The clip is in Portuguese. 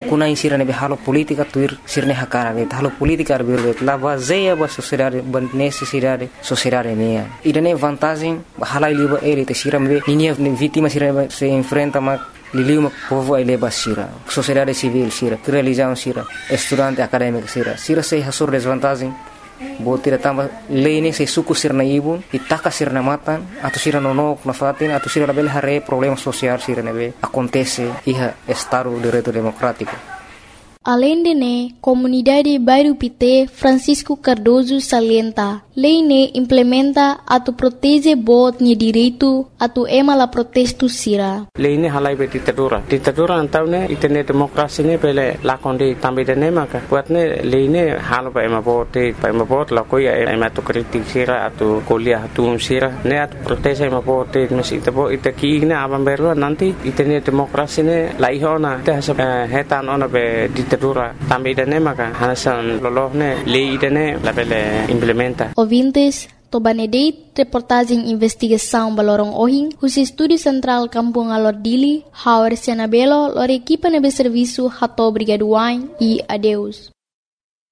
kuna insira nebe halo politika tuir sirne hakara ne halo politika arbirvet la vazeia ba sociedade ba necessidade sociedade ne idane vantagem hala liba ele te sirambe ninia vítima sira se enfrenta ma liliu povo ai leba sira sociedade civil sira realização sira estudante acadêmico sira se hasur desvantagem botira tamba lei se suku sirna ibun itaka sirna matan atau sira nonok na fatin atau sira label hare problema social sira nebe acontece iha estado de direito democrático. Além de ne, comunidade Bairro Pité Francisco Cardoso salienta, lei ne implementa atu protege bot ni direito atu ema la protesto sira. Lei ne halai be ditadura antau ne itene demokrasi ne pele lakonde tambe de ne maka buat ne lei ne halo ba ema bot la koya ema tu kritik sira atu kuliah atu sira ne atu protege ema bot mesi tebo itaki ne abang beru nanti itene demokrasi ne laihona te hetan ona be ditadura tambe de ne maka hanasan lolohne lei de ne la pele implementa. Ouvintes, Tobanedeit, reportagem investigação Balorong Ohing, o Estúdio Central Kampung Alordili, Howard Senabelo, lor equipa nebe serviço Hato Brigaduain e adeus.